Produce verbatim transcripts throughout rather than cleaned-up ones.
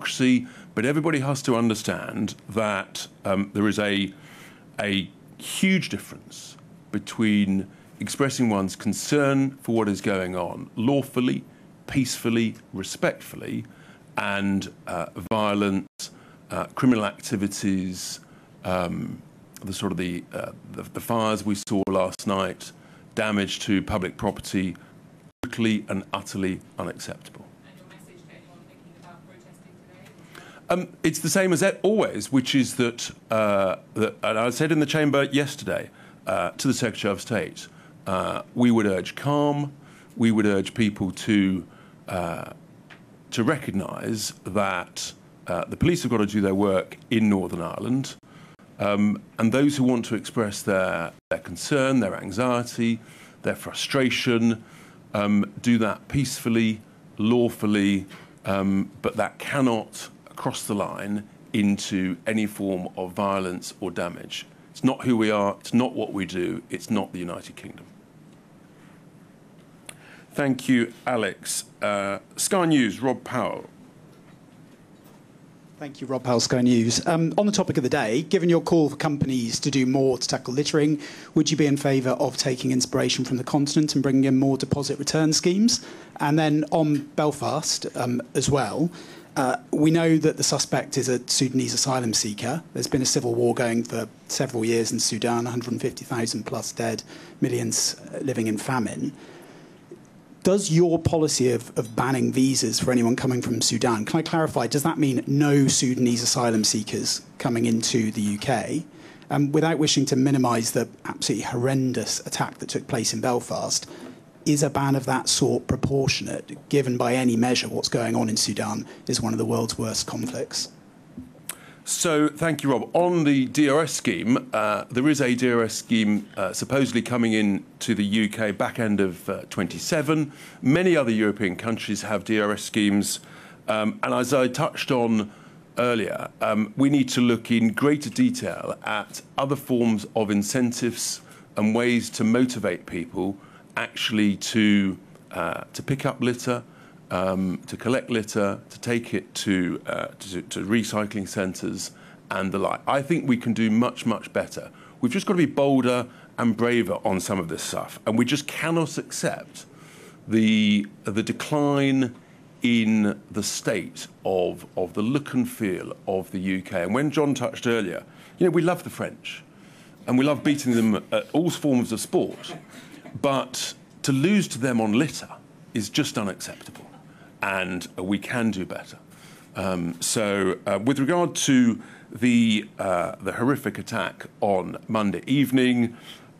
democracy, but everybody has to understand that um, there is a, a huge difference between expressing one's concern for what is going on lawfully, peacefully, respectfully, and uh, violence, uh, criminal activities, um, the sort of the, uh, the the fires we saw last night, damage to public property, totally and utterly unacceptable. And your message to anyone thinking about protesting today? Um, it's the same as always, which is that, uh, that, and I said in the chamber yesterday uh, to the Secretary of State, uh, we would urge calm, we would urge people to uh, to recognise that uh, the police have got to do their work in Northern Ireland, um, and those who want to express their, their concern, their anxiety, their frustration, um, do that peacefully, lawfully, um, but that cannot cross the line into any form of violence or damage. It's not who we are, it's not what we do, it's not the United Kingdom. Thank you, Alex. Uh, Sky News, Rob Powell. Thank you, Rob Powell, Sky News. Um, on the topic of the day, given your call for companies to do more to tackle littering, would you be in favour of taking inspiration from the continent and bringing in more deposit return schemes? And then on Belfast um, as well, uh, we know that the suspect is a Sudanese asylum seeker. There's been a civil war going for several years in Sudan, one hundred fifty thousand plus dead, millions living in famine. Does your policy of, of banning visas for anyone coming from Sudan, can I clarify, does that mean no Sudanese asylum seekers coming into the U K? Um, without wishing to minimise the absolutely horrendous attack that took place in Belfast, is a ban of that sort proportionate, given by any measure what's going on in Sudan is one of the world's worst conflicts? So, thank you, Rob. On the D R S scheme, uh, there is a D R S scheme uh, supposedly coming in to the U K back end of uh, twenty-seven. Many other European countries have D R S schemes. Um, and as I touched on earlier, um, we need to look in greater detail at other forms of incentives and ways to motivate people actually to, uh, to pick up litter, Um, to collect litter, to take it to, uh, to, to recycling centres and the like. I think we can do much, much better. We've just got to be bolder and braver on some of this stuff. And we just cannot accept the, the decline in the state of, of the look and feel of the U K. And when John touched earlier, you know, we love the French and we love beating them at all forms of sport. But to lose to them on litter is just unacceptable. And uh, we can do better. Um, so, uh, with regard to the uh, the horrific attack on Monday evening,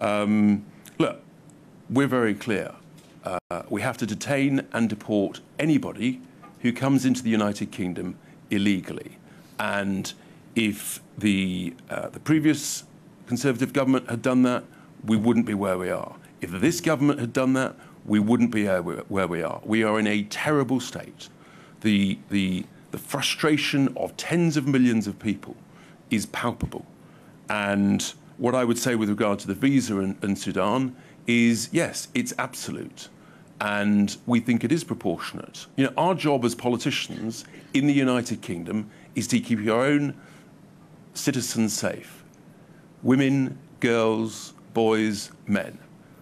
um, look, we're very clear. Uh, we have to detain and deport anybody who comes into the United Kingdom illegally. And if the uh, the previous Conservative government had done that, we wouldn't be where we are. If this government had done that, we wouldn't be where we are. We are in a terrible state. The, the, the frustration of tens of millions of people is palpable. And what I would say with regard to the visa in, in Sudan is, yes, it's absolute. And we think it is proportionate. You know, our job as politicians in the United Kingdom is to keep our own citizens safe. Women, girls, boys, men.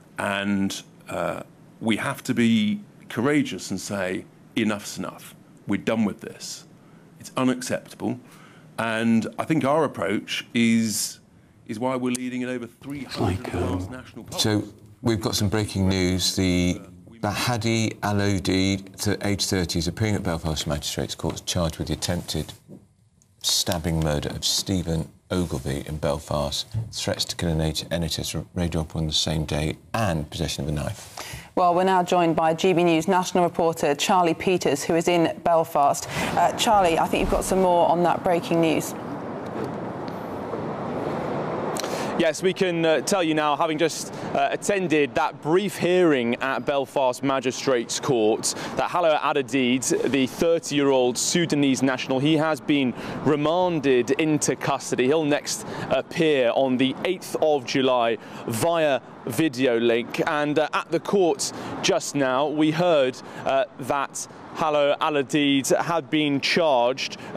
And uh, we have to be courageous and say, enough's enough. We're done with this. It's unacceptable. And I think our approach is, is why we're leading in over three hundred like, um, national polls. So we've got some breaking news. The Bahadi Al-Odi, age thirty, is appearing at Belfast Magistrates Court, charged with the attempted stabbing murder of Stephen Ogilvie in Belfast, threats to kill an N H S radio operator on the same day, and possession of a knife. Well, we're now joined by G B News national reporter Charlie Peters, who is in Belfast. Uh, Charlie, I think you've got some more on that breaking news. Yes, we can uh, tell you now, having just uh, attended that brief hearing at Belfast Magistrates Court, that Halo Adadid, the thirty-year-old Sudanese national, he has been remanded into custody. He'll next appear on the eighth of July via video link. And uh, at the court just now, we heard uh, that Halo Adadid had been charged